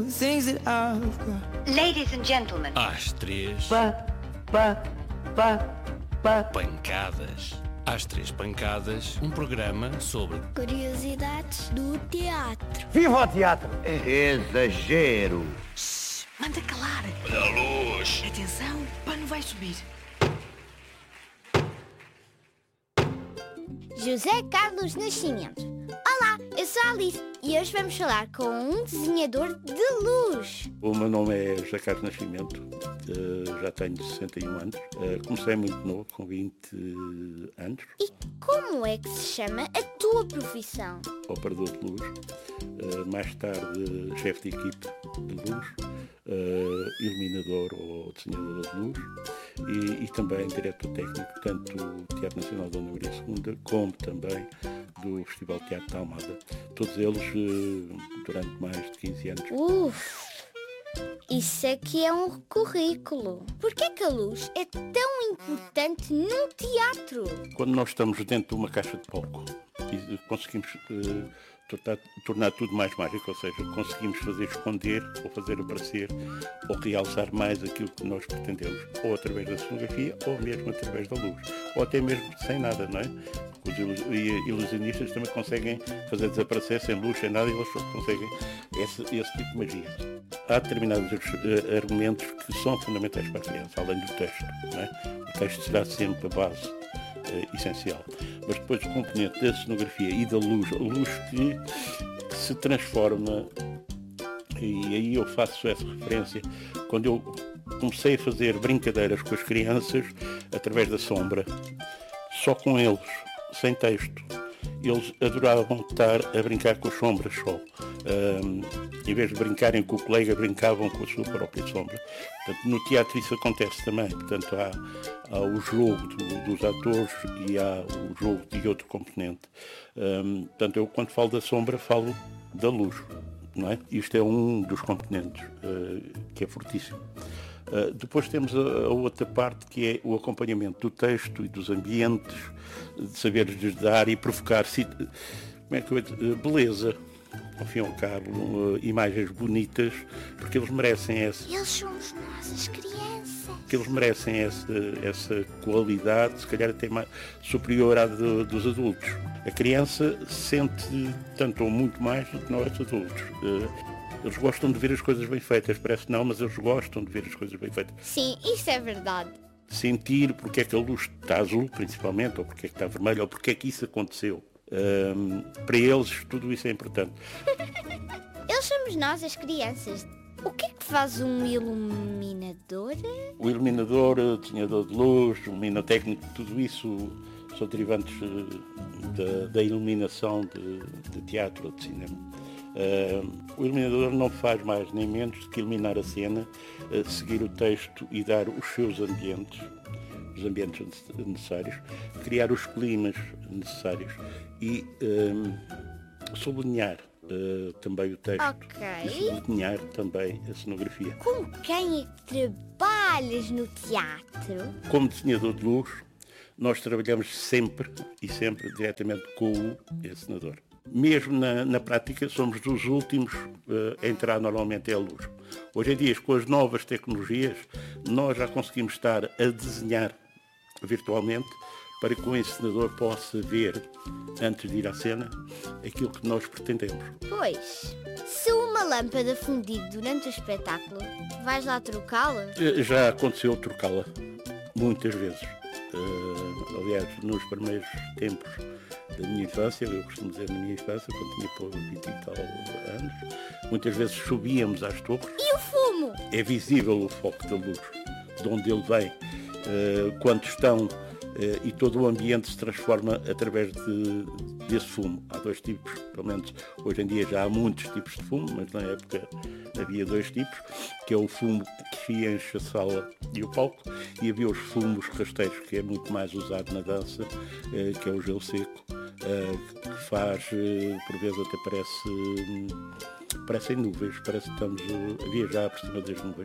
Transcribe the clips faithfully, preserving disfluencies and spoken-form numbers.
all the things that I've got. Ladies and gentlemen. Às três. Pá, pá, pá, pá. Pancadas. Às três pancadas, um programa sobre curiosidades do teatro. Viva o teatro! Exagero! Shhh, manda calar! Olha a luz! Atenção, o pano vai subir. José Carlos Nascimento. Olá, eu sou a Alice e hoje vamos falar com um desenhador de luz. O meu nome é José Carlos Nascimento, uh, já tenho sessenta e um anos, uh, comecei muito novo, com vinte anos. E como é que se chama a tua profissão? Operador de luz, uh, mais tarde chefe de equipe de luz, uh, iluminador ou desenhador de luz e, e também diretor técnico, tanto do Teatro Nacional da Dona Maria segunda, como também do Festival de Teatro da Almada. Todos eles uh, durante mais de quinze anos. Uf, isso é que é um currículo. Por que é que a luz é tão importante num teatro? Quando nós estamos dentro de uma caixa de palco e conseguimos uh, tornar, tornar tudo mais mágico, ou seja, conseguimos fazer esconder ou fazer aparecer ou realçar mais aquilo que nós pretendemos, ou através da cenografia ou mesmo através da luz, ou até mesmo sem nada, não é? Os ilusionistas também conseguem fazer desaparecer sem luz, sem nada, e eles só conseguem esse, esse tipo de magia. Há determinados uh, argumentos que são fundamentais para a criança, além do texto, não é? O texto será sempre a base uh, essencial. Mas depois o componente da cenografia e da luz, a luz que, que se transforma, e aí eu faço essa referência, quando eu comecei a fazer brincadeiras com as crianças através da sombra, só com eles, sem texto. Eles adoravam estar a brincar com as sombras só. Um, em vez de brincarem com o colega, brincavam com a sua própria sombra. Portanto, no teatro isso acontece também. Portanto, há, há o jogo do, dos atores e há o jogo de outro componente. Um, portanto, eu quando falo da sombra, falo da luz. Não é? Isto é um dos componentes uh, que é fortíssimo. Uh, depois temos a, a outra parte, que é o acompanhamento do texto e dos ambientes, de saberes dar e provocar como é que eu, uh, beleza, ao fim e ao cabo, uh, imagens bonitas, porque eles merecem essa. Eles somos nós, as crianças. Que eles merecem essa, essa qualidade, se calhar até mais superior à de, dos adultos. A criança sente tanto ou muito mais do que nós adultos. Uh, Eles gostam de ver as coisas bem feitas, parece que não, mas eles gostam de ver as coisas bem feitas. Sim, isso é verdade. Sentir porque é que a luz está azul, principalmente, ou porque é que está vermelha, ou porque é que isso aconteceu. Um, para eles, tudo isso é importante. Eles somos nós, as crianças. O que é que faz um iluminador? O iluminador, o desenhador de luz, o luminotécnico, tudo isso são derivantes da, da iluminação de, de teatro ou de cinema. Uh, o iluminador não faz mais nem menos do que iluminar a cena, uh, seguir o texto e dar os seus ambientes, os ambientes necessários, criar os climas necessários e uh, sublinhar uh, também o texto. Ok. E sublinhar também a cenografia. Com quem é que trabalhas no teatro? Como desenhador de luz, nós trabalhamos sempre e sempre diretamente com o encenador. Mesmo na, na prática, somos dos últimos uh, a entrar normalmente à luz. Hoje em dia, com as novas tecnologias, nós já conseguimos estar a desenhar virtualmente para que o encenador possa ver, antes de ir à cena, aquilo que nós pretendemos. Pois, se uma lâmpada fundir durante o espetáculo, vais lá trocá-la? Uh, já aconteceu trocá-la, muitas vezes. Uh, aliás, nos primeiros tempos da minha infância, eu costumo dizer na minha infância, quando tinha por vinte e tal anos, muitas vezes subíamos às torres. E o fumo? É visível o foco da luz, de onde ele vem, uh, quando estão, uh, e todo o ambiente se transforma através de, desse fumo. Há dois tipos, pelo menos hoje em dia já há muitos tipos de fumo, mas na época havia dois tipos, que é o fumo que enche a sala e o palco, e havia os fumos rasteiros, que é muito mais usado na dança, uh, que é o gelo seco. Uh, que faz, uh, por vezes até parece, uh, parecem nuvens, parece que estamos uh, a viajar por cima das nuvens.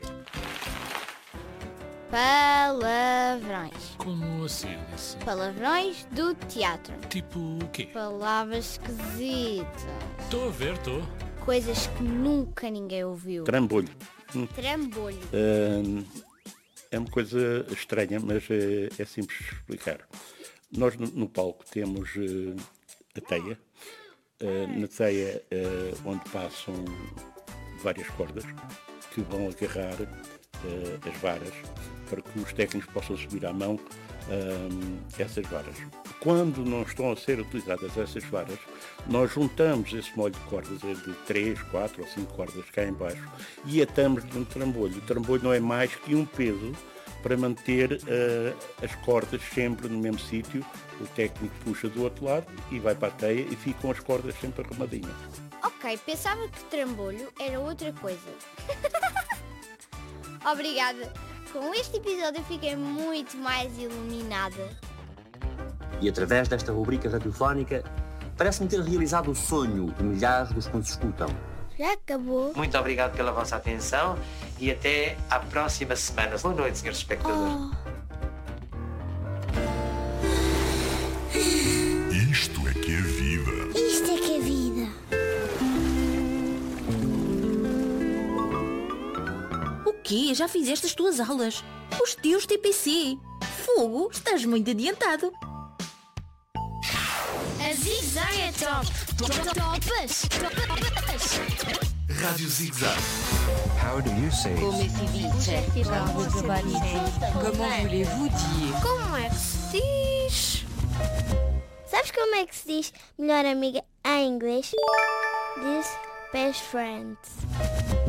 Palavrões. Como assim? Isso? Palavrões do teatro. Tipo o quê? Palavras esquisitas. Estou a ver, estou. Coisas que nunca ninguém ouviu. Trambolho. Hum. Trambolho. Hum, é uma coisa estranha, mas é, é simples de explicar. Nós no, no palco temos uh, a teia. Uh, na teia uh, onde passam várias cordas que vão agarrar uh, as varas para que os técnicos possam subir à mão uh, essas varas. Quando não estão a ser utilizadas essas varas, nós juntamos esse molho de cordas de três, quatro ou cinco cordas cá em baixo e atamos no trambolho. O trambolho não é mais que um peso para manter uh, as cordas sempre no mesmo sítio. O técnico puxa do outro lado e vai para a teia e ficam as cordas sempre arrumadinhas. Ok, pensava que trambolho era outra coisa. Obrigada. Com este episódio fiquei muito mais iluminada. E através desta rubrica radiofónica, parece-me ter realizado o sonho de milhares dos que nos escutam. Já acabou? Muito obrigado pela vossa atenção e até à próxima semana. Boa noite, senhores espectadores. Oh. Isto é que é vida. Isto é que é vida. O quê? Já fizeste as tuas aulas? Os teus T P C? Fogo, estás muito adiantado. A Zig-Zag é top. Topas. Topas. Rádio Zig-Zag. How do you say? Como se diz? Comment voulez-vous dire? Como é que se diz? Sabes como é que se diz melhor amiga em inglês? Diz best friends.